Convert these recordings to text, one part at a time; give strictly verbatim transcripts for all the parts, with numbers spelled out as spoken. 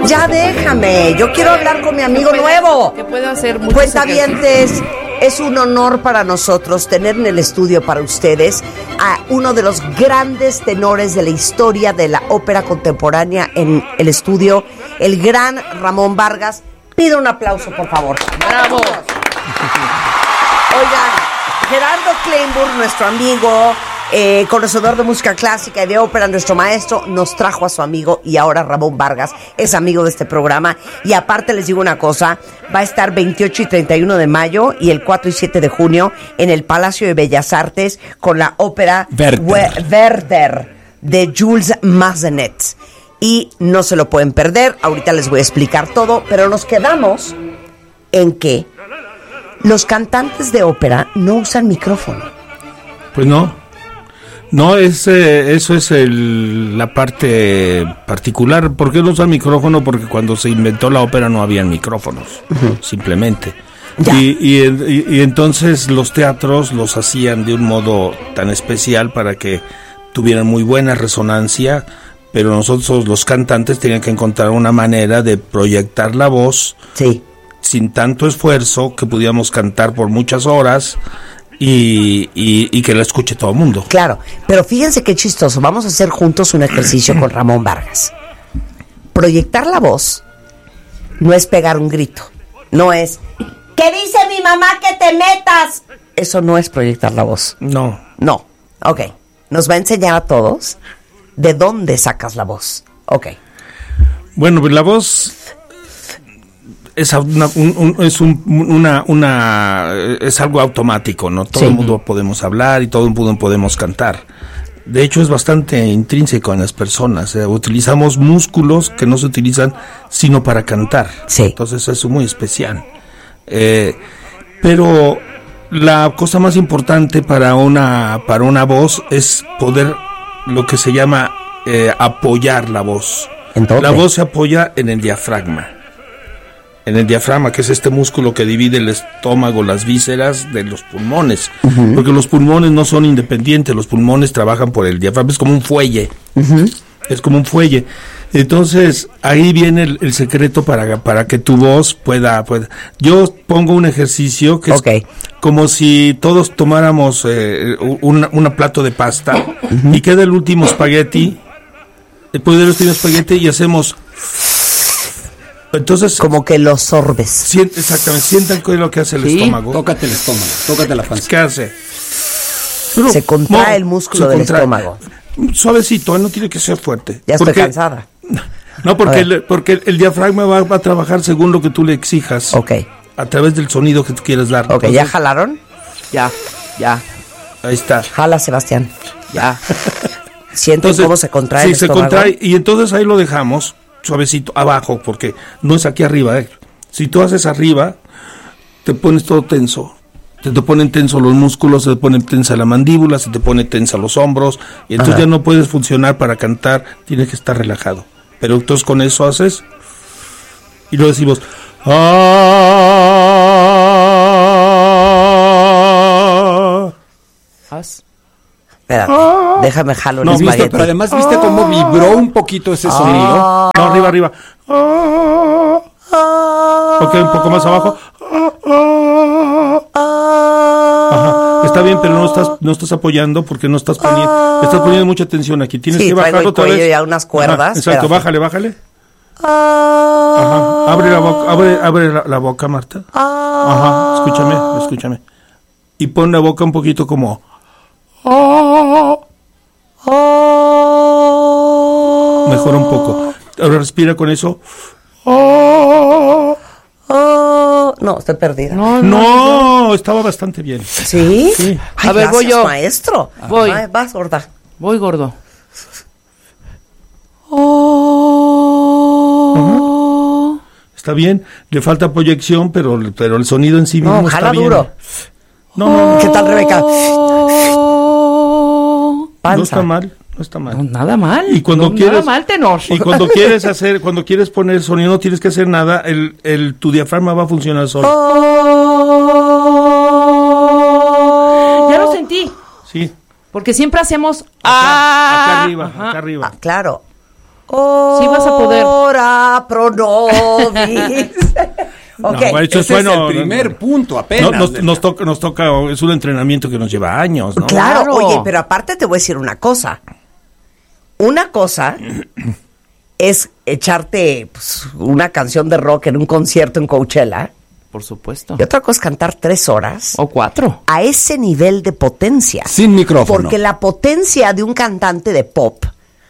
Ya déjame, yo quiero hablar con mi amigo nuevo. Que puede hacer muchos Cuentavientes, es un honor para nosotros tener en el estudio para ustedes a uno de los grandes tenores de la historia de la ópera contemporánea en el estudio, el gran Ramón Vargas. Pido un aplauso, por favor. ¡Bravo! Oigan, Gerardo Kleinburg, nuestro amigo, eh, conocedor de música clásica y de ópera, nuestro maestro, nos trajo a su amigo y ahora Ramón Vargas es amigo de este programa. Y aparte les digo una cosa, va a estar veintiocho y treinta y uno de mayo y el cuatro y siete de junio en el Palacio de Bellas Artes con la ópera Werther, Werther de Jules Massenet. Y no se lo pueden perder, ahorita les voy a explicar todo, pero nos quedamos en que los cantantes de ópera no usan micrófono. Pues no, no es eh, eso es el, la parte particular. ¿Por qué no usan micrófono? Porque cuando se inventó la ópera no habían micrófonos, uh-huh. simplemente. Y, y, y, y entonces los teatros los hacían de un modo tan especial para que tuvieran muy buena resonancia, pero nosotros los cantantes tenían que encontrar una manera de proyectar la voz. Sí. Sin tanto esfuerzo, que pudiéramos cantar por muchas horas y, y, y que la escuche todo el mundo. Claro, pero fíjense qué chistoso. Vamos a hacer juntos un ejercicio con Ramón Vargas. Proyectar la voz no es pegar un grito. No es, ¿qué dice mi mamá que te metas? Eso no es proyectar la voz. No. No. Ok. Nos va a enseñar a todos de dónde sacas la voz. Ok. Bueno, pues la voz... Es, una, un, un, es un, una, una, es algo automático, ¿no? Todo sí. el mundo podemos hablar y todo el mundo podemos cantar. De hecho, es bastante intrínseco en las personas. Eh, utilizamos músculos que no se utilizan sino para cantar. Sí. Entonces, eso es muy especial. Eh, pero la cosa más importante para una, para una voz es poder, lo que se llama eh, apoyar la voz. ¿Entonces? La voz se apoya en el diafragma. En el diafragma, que es este músculo que divide el estómago, las vísceras de los pulmones, uh-huh. porque los pulmones no son independientes, los pulmones trabajan por el diafragma, es como un fuelle, uh-huh. es como un fuelle. Entonces, ahí viene el, el secreto para, para que tu voz pueda, pueda... Yo pongo un ejercicio que okay. es como si todos tomáramos eh, un, un plato de pasta, uh-huh. y queda el último espagueti, después del último espagueti y hacemos... Entonces, como que lo sorbes. Siente, exactamente, sientan qué es lo que hace el ¿Sí? estómago. Tócate el estómago, tócate la panza. ¿Qué hace? Pero, se contrae no, el músculo del contrae. estómago. Suavecito, no tiene que ser fuerte. Ya porque, estoy cansada. No, porque el, porque el diafragma va, va a trabajar según lo que tú le exijas. Ok. A través del sonido que tú quieres dar. Ok, entonces, ¿ya jalaron? Ya, ya. Ahí está. Jala, Sebastián. Ya. ¿Sienten cómo se contrae sí, el estómago? Sí, se contrae y entonces ahí lo dejamos suavecito abajo, porque no es aquí arriba, ¿eh? Si tú haces arriba, te pones todo tenso, se te ponen tensos los músculos, se te pone tensa la mandíbula, se te pone tensa los hombros, y entonces Ajá. ya no puedes funcionar para cantar, tienes que estar relajado. Pero entonces con eso haces, y lo decimos, ¡ah! ¿Haz? Espérate, ah, déjame jalo no, el viste, espagueti. pero además viste ah, cómo vibró un poquito ese ah, sonido. No, arriba, arriba. Ah, ah, ok, un poco más abajo. Ah, ah, Ajá. Está bien, pero no estás, no estás apoyando porque no estás poniendo, ah, estás poniendo mucha tensión aquí. Tienes sí, que bajar otra vez. Ya unas cuerdas. Ajá, exacto, pero... bájale, bájale. Ah, Ajá. Abre la boca, abre, abre la, la boca, Marta. Ah, Ajá, escúchame, escúchame. Y pon la boca un poquito como... Oh, oh, mejora un poco. Ahora respira con eso. Oh, oh. No, estoy perdida. No, no, no, estaba bastante bien. ¿Sí? Sí. Ay, a ver, gracias, voy yo. Maestro. Voy. Ay, vas, gorda. Voy, gordo. Oh. Uh-huh. Está bien. Le falta proyección, pero, pero el sonido en sí mismo no, está jala bien. duro. No, no, no. ¿Qué tal, Rebeca? Panza. No está mal, no está mal. No, nada mal. Y cuando no, quieres, nada mal, tenor. Y cuando quieres hacer, cuando quieres poner sonido, no tienes que hacer nada. El, el, tu diafragma va a funcionar solo. Oh. Ya lo sentí. Sí. Porque siempre hacemos. Acá, Ah. acá arriba, Ajá. acá arriba. Ah, claro. Oh, sí vas a poder. Ora Alma pro nobis. No, Ok. bueno, eso es Ese bueno. es el primer punto No, apenas. nos, nos toca, nos toca, es un entrenamiento que nos lleva años, ¿no? Claro, Claro. oye, pero aparte te voy a decir una cosa. Una cosa es echarte pues, una canción de rock en un concierto en Coachella. Por supuesto. Y otra cosa es cantar tres horas O cuatro. a ese nivel de potencia. Sin micrófono. Porque la potencia de un cantante de pop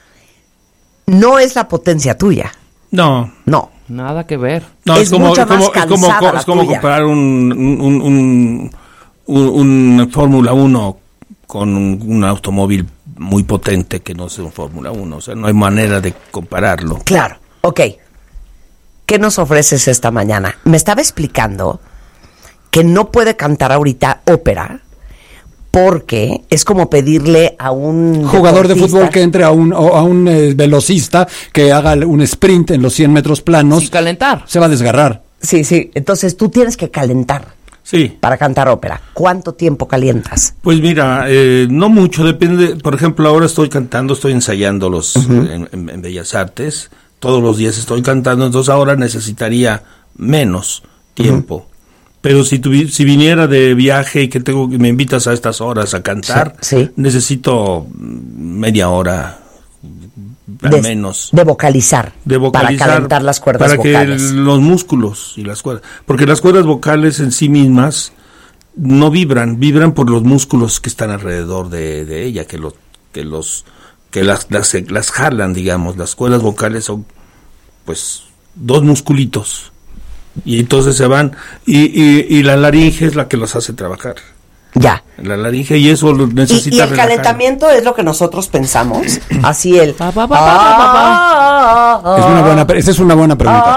no es la potencia tuya. No, No. Nada que ver. no, Es es, como, mucho es como, más es como, cansada la es como tuya. comparar un, un, un, un, un- un Fórmula uno con un, un automóvil muy potente que no es un Fórmula uno. O sea, no hay manera de compararlo. Claro. Ok. ¿Qué nos ofreces esta mañana? Me estaba explicando que no puede cantar ahorita ópera porque es como pedirle a un Jugador de deportista- fútbol que entre a un, o a un eh, velocista que haga un sprint en los cien metros planos, Sin calentar. se va a desgarrar. Sí, sí. Entonces tú tienes que calentar Sí. para cantar ópera. ¿Cuánto tiempo calientas? Pues mira, eh, no mucho, depende. Por ejemplo, ahora estoy cantando, estoy ensayando los en, en- en Bellas Artes. Todos los días estoy cantando, entonces ahora necesitaría menos tiempo. Pero si tuvi- si viniera de viaje y que tengo que me invitas a estas horas a cantar, Sí, sí. necesito media hora al De, menos de vocalizar. de vocalizar Para calentar las cuerdas para vocales. que el- los músculos y las cuerdas, porque las cuerdas vocales en sí mismas no vibran, vibran por los músculos que están alrededor de, de ella, que los que los que las, las las jalan, digamos. Las cuerdas vocales son pues dos musculitos y entonces se van y, y, y la laringe es la que los hace trabajar. Ya. La laringe y eso lo Y, necesita y el relajar. calentamiento es lo que nosotros pensamos. Así el... Pa, pa, pa, pa, pa, pa. Es una buena, pre- esa es una buena pregunta.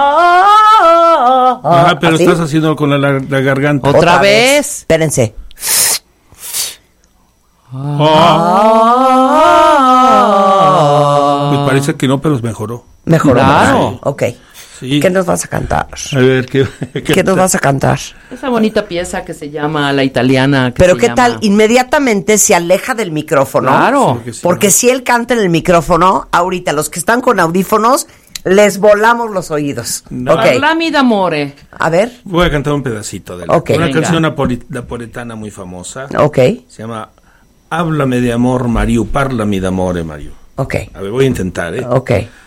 Ajá, pero ¿Así? estás haciendo con la, la, la garganta. Otra vez. Espérense. Pues parece que no, pero mejoró. Mejor. Claro. Ok. Sí. ¿Qué nos vas a cantar? A ver, ¿qué, qué, ¿Qué nos vas a cantar? Esa bonita pieza que se llama La Italiana. que Pero se ¿qué llama- tal? Inmediatamente se aleja del micrófono. Claro. Sí, que sí. Porque si él canta en el micrófono, ahorita los que están con audífonos, les volamos los oídos. No. Ok. Parlami d'amore. A ver. Voy a cantar un pedacito de la, Ok. una Venga. canción napoli- napoletana muy famosa. Ok. Se llama Háblame de amor, Mariu, parlami d'amore, Mariu. Ok. A ver, voy a intentar, ¿eh? Ok.